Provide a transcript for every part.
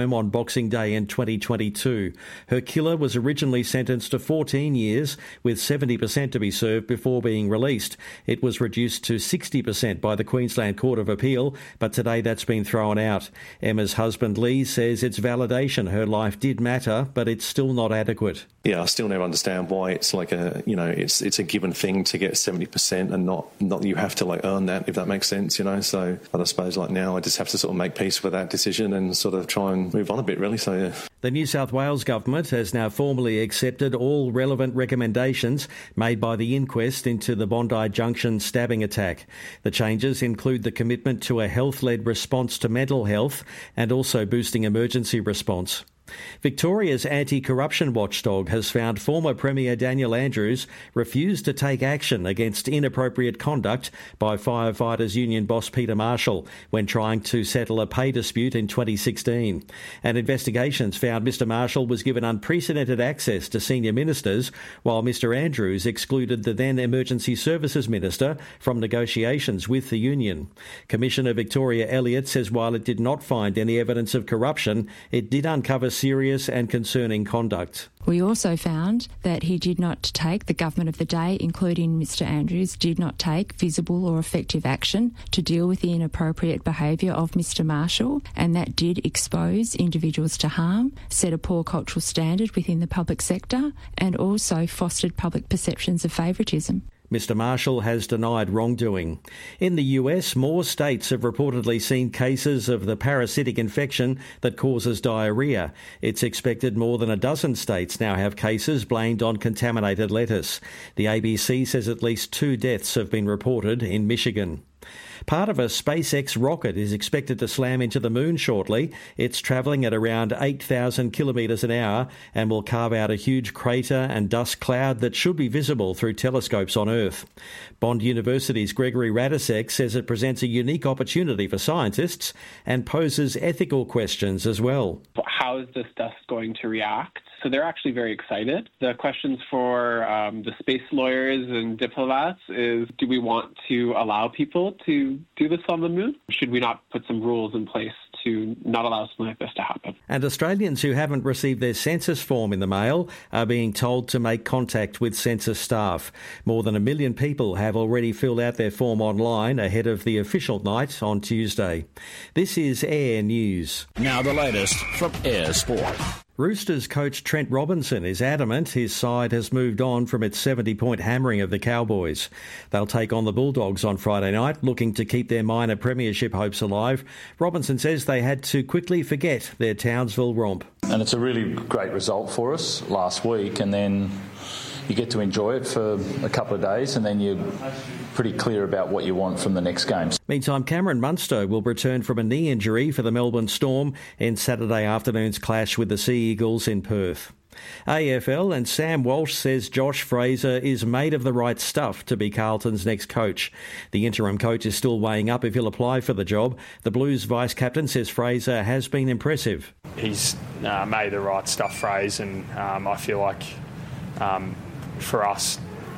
on Boxing Day in 2022. Her killer was originally sentenced to 14 years, with 70% to be served before being released. It was reduced to 60% by the Queensland Court of Appeal, but today that's been thrown out. Emma's husband Lee says it's validation her life did matter, but it's still not adequate. Yeah, I still never understand why it's like it's a given thing to get 70% and not you have to earn that, if that makes sense, So, but I suppose now I just have to sort of make peace with that decision and sort of try and move on a bit, really. So, yeah. The New South Wales government has now formally accepted all relevant recommendations made by the inquest into the Bondi Junction stabbing attack. The changes include the commitment to a health-led response to mental health and also boosting emergency response. Victoria's anti-corruption watchdog has found former Premier Daniel Andrews refused to take action against inappropriate conduct by Firefighters Union boss Peter Marshall when trying to settle a pay dispute in 2016. And investigations found Mr Marshall was given unprecedented access to senior ministers, while Mr Andrews excluded the then Emergency Services Minister from negotiations with the union. Commissioner Victoria Elliott says while it did not find any evidence of corruption, it did uncover serious and concerning conduct. We also found that the government of the day, including Mr Andrews, did not take visible or effective action to deal with the inappropriate behaviour of Mr Marshall, and that did expose individuals to harm, set a poor cultural standard within the public sector, and also fostered public perceptions of favouritism. Mr Marshall has denied wrongdoing. In the US, more states have reportedly seen cases of the parasitic infection that causes diarrhoea. It's expected more than a dozen states now have cases blamed on contaminated lettuce. The ABC says at least 2 deaths have been reported in Michigan. Part of a SpaceX rocket is expected to slam into the moon shortly. It's travelling at around 8,000 kilometres an hour and will carve out a huge crater and dust cloud that should be visible through telescopes on Earth. Bond University's Gregory Radisek says it presents a unique opportunity for scientists and poses ethical questions as well. How is this dust going to react? So they're actually very excited. The questions for the space lawyers and diplomats is, do we want to allow people to do this on the moon? Should we not put some rules in place to not allow something like this to happen? And Australians who haven't received their census form in the mail are being told to make contact with census staff. More than 1 million people have already filled out their form online ahead of the official night on Tuesday. This is Air News. Now the latest from Air Sport. Roosters coach Trent Robinson is adamant his side has moved on from its 70-point hammering of the Cowboys. They'll take on the Bulldogs on Friday night, looking to keep their minor premiership hopes alive. Robinson says they had to quickly forget their Townsville romp. And it's a really great result for us last week, and then you get to enjoy it for a couple of days, and then you're pretty clear about what you want from the next games. Meantime, Cameron Munster will return from a knee injury for the Melbourne Storm in Saturday afternoon's clash with the Sea Eagles in Perth. AFL and Sam Walsh says Josh Fraser is made of the right stuff to be Carlton's next coach. The interim coach is still weighing up if he'll apply for the job. The Blues vice-captain says Fraser has been impressive. He's made the right stuff, Fraser, and I feel like for us,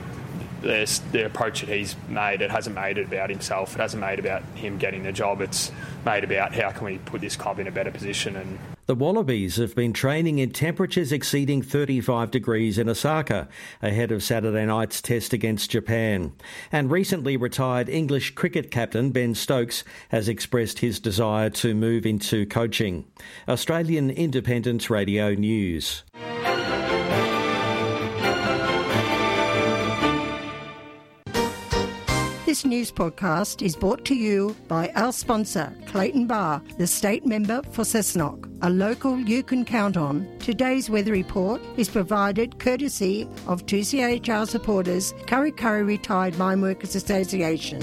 the approach that he's made, it hasn't made it about himself. It hasn't made it about him getting the job. It's made about how can we put this club in a better position. And the Wallabies have been training in temperatures exceeding 35 degrees in Osaka ahead of Saturday night's test against Japan. And recently retired English cricket captain Ben Stokes has expressed his desire to move into coaching. Australian Independent Radio News. This news podcast is brought to you by our sponsor, Clayton Bar, the state member for Cessnock, a local you can count on. Today's weather report is provided courtesy of 2CHR supporters, Kurri Kurri Retired Mine Workers Association.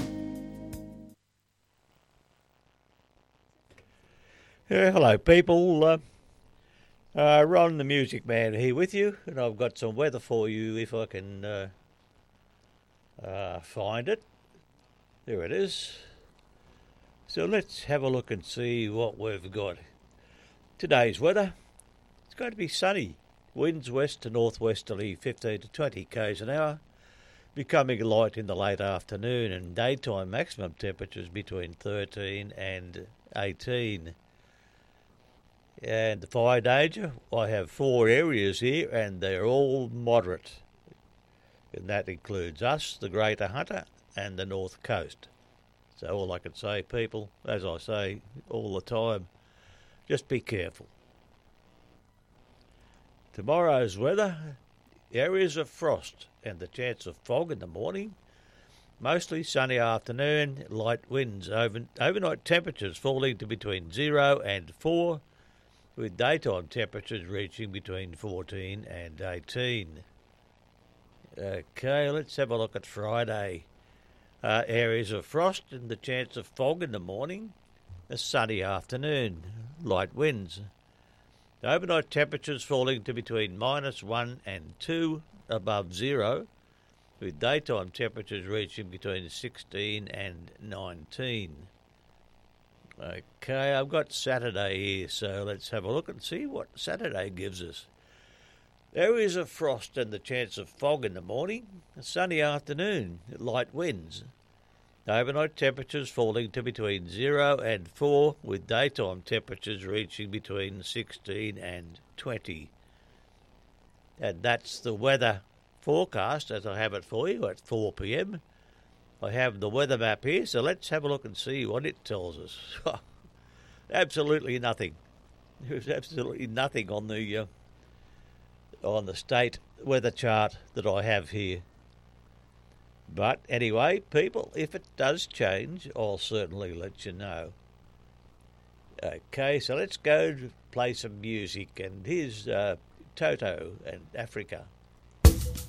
Hello people, Ron the Music Man here with you, and I've got some weather for you if I can find it. There it is. So let's have a look and see what we've got. Today's weather, it's going to be sunny. Winds west to northwesterly 15 to 20 k's an hour. Becoming light in the late afternoon, and daytime maximum temperatures between 13 and 18. And the fire danger, I have 4 areas here, and they're all moderate. And that includes us, the Greater Hunter, and the North Coast. So all I can say, people, as I say all the time, just be careful. Tomorrow's weather, areas of frost and the chance of fog in the morning. Mostly sunny afternoon, light winds, overnight temperatures falling to between 0 and 4, with daytime temperatures reaching between 14 and 18. Okay, let's have a look at Friday. Areas of frost and the chance of fog in the morning, a sunny afternoon, light winds. Overnight temperatures falling to between -1 and 2 above 0, with daytime temperatures reaching between 16 and 19. Okay, I've got Saturday here, so let's have a look and see what Saturday gives us. Areas of frost and the chance of fog in the morning, a sunny afternoon, light winds. Overnight temperatures falling to between 0 and 4, with daytime temperatures reaching between 16 and 20. And that's the weather forecast as I have it for you at 4 p.m. I have the weather map here, so let's have a look and see what it tells us. Absolutely nothing. There's absolutely nothing on the state weather chart that I have here. But anyway, people, if it does change, I'll certainly let you know. Okay, so let's go to play some music, and here's Toto and Africa.